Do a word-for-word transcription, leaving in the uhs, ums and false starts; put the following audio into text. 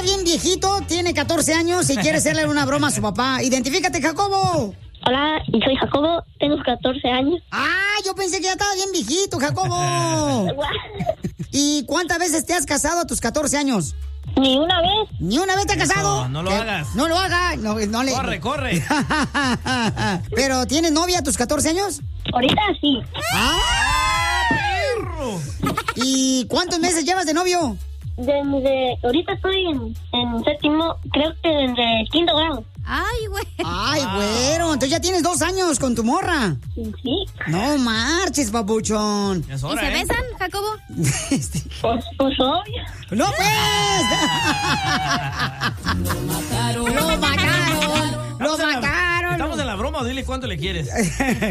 bien viejito, tiene catorce años y quiere hacerle una broma a su papá. Identifícate, Jacobo. Hola, soy Jacobo, tengo catorce años. Ah, yo pensé que ya estaba bien viejito, Jacobo. ¿Y cuántas veces te has casado a tus catorce años? Ni una vez. ¿Ni una vez te has casado? No, no lo ¿Qué? hagas. No lo hagas. No, no le... Corre, corre. ¿Pero tienes novia a tus catorce años? Ahorita sí. ¡Ah, perro! ¿Y cuántos meses llevas de novio? Desde, ahorita estoy en, en séptimo, creo que desde quinto grado. Ay, güey. Ay, güero, entonces ya tienes dos años con tu morra. Sí. No marches, papuchón. Es ¿Y hora, se ¿eh? besan, Jacobo? Pues, pues obvio. ¡No, pues! ¡Lo mataron! ¡Lo mataron! ¡Lo Estamos en la- mataron! Estamos en la broma, dile cuánto le quieres.